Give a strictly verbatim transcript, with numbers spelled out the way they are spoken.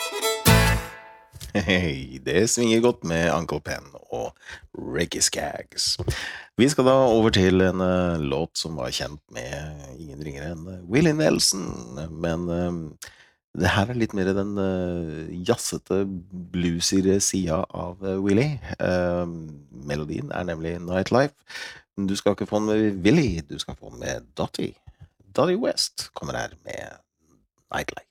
Hei, det svinger godt med Uncle Pen og Ricky Skaggs. Vi skal da over til en uh, låt som var kjent med ingen ringere enn uh, Willie Nelson, men uh, det her er litt mer den uh, jazzete, bluesige sida av uh, Willie. Uh, melodien er nemlig Nightlife. Du skal ikke få den med Willie, du skal få den med Dottie. Dottie West kommer her med Nightlife.